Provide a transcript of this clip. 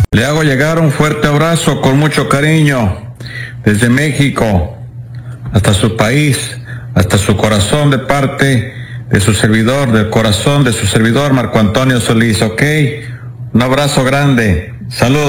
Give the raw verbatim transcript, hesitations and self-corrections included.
Le hago llegar un fuerte abrazo con mucho cariño desde México hasta su país, hasta su corazón, de parte de su servidor, del corazón de su servidor Marco Antonio Solís, ¿ok? Un abrazo grande. Saludos.